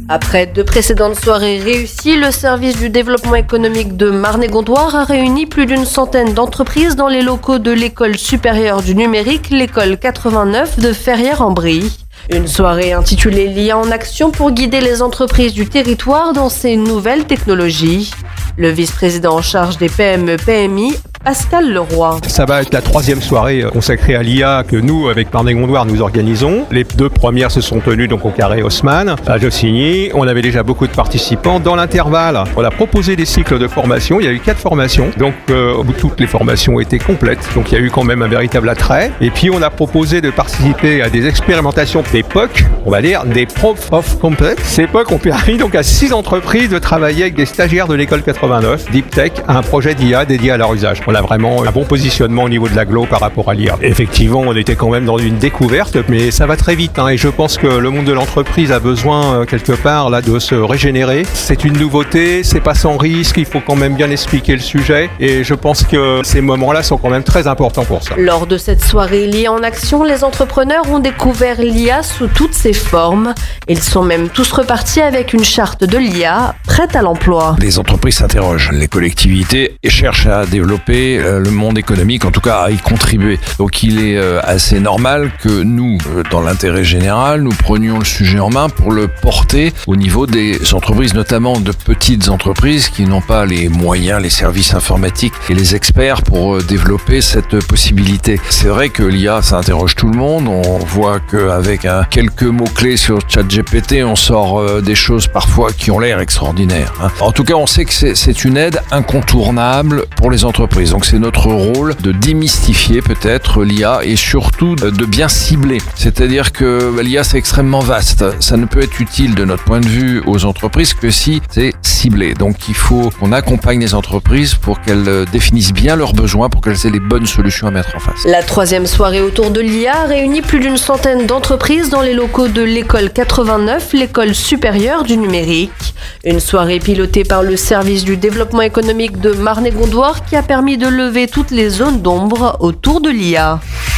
Après 2 précédentes soirées réussies, le service du développement économique de Marne-et-Gondoire a réuni plus d'une centaine d'entreprises dans les locaux de l'école supérieure du numérique, l'école 89 de Ferrières-en-Brie. Une soirée intitulée l'IA en action pour guider les entreprises du territoire dans ces nouvelles technologies. Le vice-président en charge des PME-PMI, Pascal Leroy. Ça va être la 3e soirée consacrée à l'IA que nous, avec Marne-et-Gondoire, nous organisons. Les 2 premières se sont tenues donc au Carré Haussmann, à Jossigny. On avait déjà beaucoup de participants. Dans l'intervalle, on a proposé des cycles de formation. Il y a eu 4 formations. Donc, toutes les formations étaient complètes. Donc, il y a eu quand même un véritable attrait. Et puis, on a proposé de participer à des expérimentations des POC, on va dire des Proof of Concept. Ces POC ont permis donc à 6 entreprises de travailler avec des stagiaires de l'école 89, Deep Tech, à un projet d'IA dédié à leur usage. On a vraiment un bon positionnement au niveau de l'agglo par rapport à l'IA. Effectivement, on était quand même dans une découverte, mais ça va très vite. Et je pense que le monde de l'entreprise a besoin, quelque part, là, de se régénérer. C'est une nouveauté, c'est pas sans risque, il faut quand même bien expliquer le sujet. Et je pense que ces moments-là sont quand même très importants pour ça. Lors de cette soirée l'IA en action, les entrepreneurs ont découvert l'IA sous toutes ses formes. Ils sont même tous repartis avec une charte de l'IA prête à l'emploi. Les entreprises s'interrogent, les collectivités cherchent à développer le monde économique, en tout cas à y contribuer. Donc il est assez normal que nous, dans l'intérêt général, nous prenions le sujet en main pour le porter au niveau des entreprises, notamment de petites entreprises qui n'ont pas les moyens, les services informatiques et les experts pour développer cette possibilité. C'est vrai que l'IA, ça interroge tout le monde. On voit qu'avec quelques mots-clés sur ChatGPT, on sort des choses parfois qui ont l'air extraordinaires. En tout cas, on sait que c'est une aide incontournable pour les entreprises. Donc c'est notre rôle de démystifier peut-être l'IA et surtout de bien cibler. C'est-à-dire que l'IA c'est extrêmement vaste. Ça ne peut être utile de notre point de vue aux entreprises que si c'est ciblé. Donc il faut qu'on accompagne les entreprises pour qu'elles définissent bien leurs besoins, pour qu'elles aient les bonnes solutions à mettre en face. La 3e soirée autour de l'IA réunit plus d'une centaine d'entreprises dans les locaux de l'école 89, l'école supérieure du numérique. Une soirée pilotée par le service du développement économique de Marne-et-Gondoire qui a permis de lever toutes les zones d'ombre autour de l'IA.